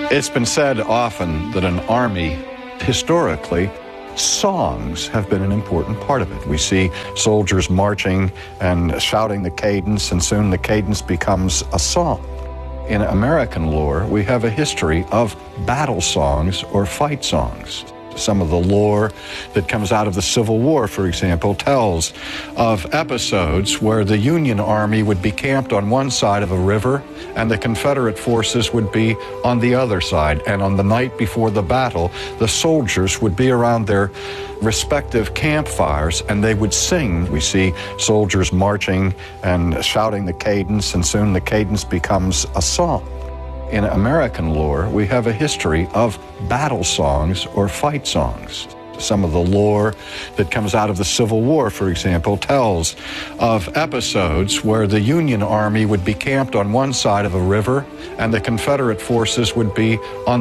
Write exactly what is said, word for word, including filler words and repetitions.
It's been said often that an army, historically, songs have been an important part of it. We see soldiers marching and shouting the cadence, and soon the cadence becomes a song. In American lore, we have a history of battle songs or fight songs. Some of the lore that comes out of the Civil War, for example, tells of episodes where the Union Army would be camped on one side of a river and the Confederate forces would be on the other side. And on the night before the battle, the soldiers would be around their respective campfires and they would sing. We see soldiers marching and shouting the cadence, and soon the cadence becomes a song. In American lore, we have a history of battle songs or fight songs. Some of the lore that comes out of the Civil War, for example, tells of episodes where the Union Army would be camped on one side of a river and the Confederate forces would be on